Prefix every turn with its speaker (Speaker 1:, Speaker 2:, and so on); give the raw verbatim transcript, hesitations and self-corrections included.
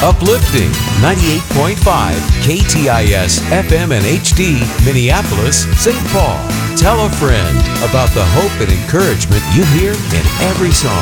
Speaker 1: Uplifting ninety-eight point five K T I S F M and H D, Minneapolis, Saint Paul. Tell a friend about the hope and encouragement you hear in every song.